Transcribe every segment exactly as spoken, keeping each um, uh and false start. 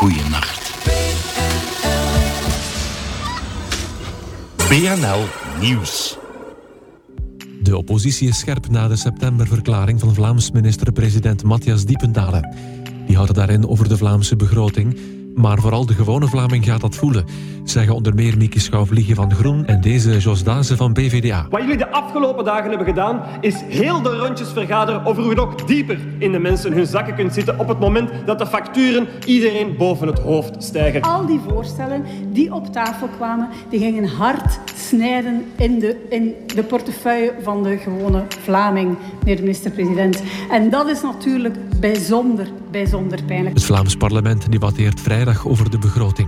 goeienacht. B N L Nieuws. De oppositie is scherp na de septemberverklaring van Vlaams minister-president Matthias Diependalen. Die had het daarin over de Vlaamse begroting. Maar vooral de gewone Vlaming gaat dat voelen, zeggen onder meer Mieke Schouw-Vliegen van Groen en deze Jos Dazen van B V D A. Wat jullie de afgelopen dagen hebben gedaan, is heel de rondjes vergaderen over hoe je nog dieper in de mensen hun zakken kunt zitten op het moment dat de facturen iedereen boven het hoofd stijgen. Al die voorstellen die op tafel kwamen, die gingen hard snijden in de, in de portefeuille van de gewone Vlaming, meneer de minister-president. En dat is natuurlijk bijzonder, bijzonder pijnlijk. Het Vlaams parlement debatteert vrijdag over de begroting.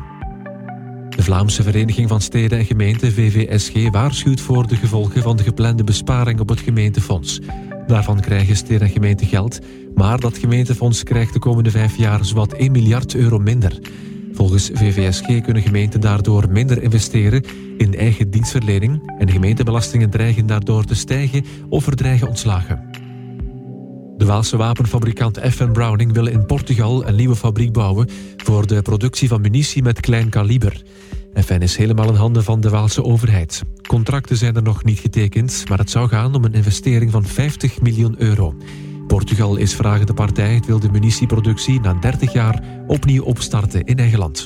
De Vlaamse Vereniging van Steden en Gemeenten, V V S G, waarschuwt voor de gevolgen van de geplande besparing op het gemeentefonds. Daarvan krijgen steden en gemeenten geld, maar dat gemeentefonds krijgt de komende vijf jaar zowat één miljard euro minder. Volgens V V S G kunnen gemeenten daardoor minder investeren in eigen dienstverlening en de gemeentebelastingen dreigen daardoor te stijgen of er dreigen ontslagen. De Waalse wapenfabrikant F N Browning wil in Portugal een nieuwe fabriek bouwen voor de productie van munitie met klein kaliber. F N is helemaal in handen van de Waalse overheid. Contracten zijn er nog niet getekend, maar het zou gaan om een investering van vijftig miljoen euro. Portugal is vragende partij. Het wil de munitieproductie na dertig jaar opnieuw opstarten in eigen land.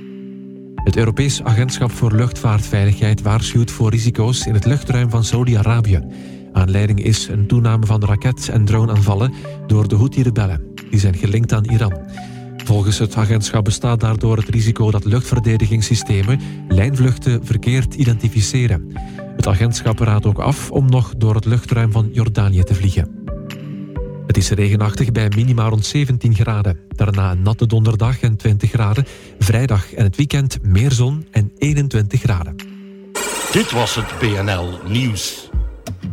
Het Europees Agentschap voor Luchtvaartveiligheid waarschuwt voor risico's in het luchtruim van Saudi-Arabië. Aanleiding is een toename van raket- en droneaanvallen door de Houthi-rebellen. Die zijn gelinkt aan Iran. Volgens het agentschap bestaat daardoor het risico dat luchtverdedigingssystemen lijnvluchten verkeerd identificeren. Het agentschap raadt ook af om nog door het luchtruim van Jordanië te vliegen. Het is regenachtig bij minima rond zeventien graden. Daarna een natte donderdag en twintig graden. Vrijdag en het weekend meer zon en eenentwintig graden. Dit was het B N L Nieuws.